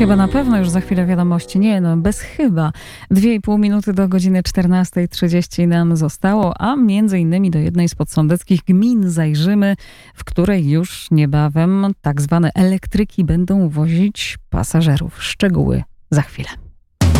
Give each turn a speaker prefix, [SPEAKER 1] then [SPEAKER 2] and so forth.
[SPEAKER 1] Chyba na pewno już za chwilę wiadomości. Nie, no bez chyba. 2,5 minuty do godziny 14:30 nam zostało, a między innymi do jednej z podsądeckich gmin zajrzymy, w której już niebawem tak zwane elektryki będą wozić pasażerów. Szczegóły za chwilę.